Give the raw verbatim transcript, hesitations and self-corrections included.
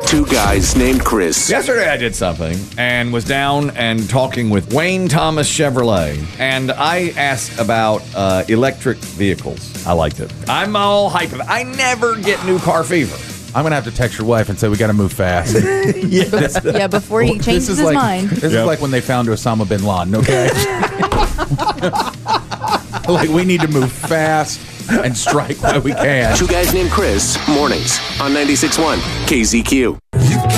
Two guys named Chris. Yesterday I did something and was down and talking with Wayne Thomas Chevrolet, and I asked about uh, electric vehicles. I liked it. I'm all hype. I never get new car fever. I'm going to have to text your wife and say we got to move fast. yes. Yeah, before he changes this is his like, mind. This Yep. is like when they found Osama bin Laden, okay? Like, we need to move fast and strike while we can. Two guys named Chris, mornings on ninety-six point one K Z Q.